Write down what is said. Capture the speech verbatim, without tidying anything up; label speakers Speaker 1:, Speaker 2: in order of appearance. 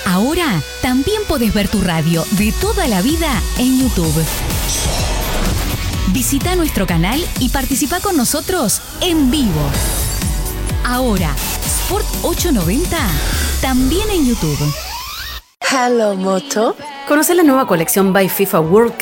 Speaker 1: Ahora también podés ver tu radio de toda la vida en YouTube. Visita nuestro canal y participa con nosotros en vivo. Ahora, Sport ochocientos noventa, también en YouTube.
Speaker 2: Hello, Moto.
Speaker 3: ¿Conoces la nueva colección by FIFA World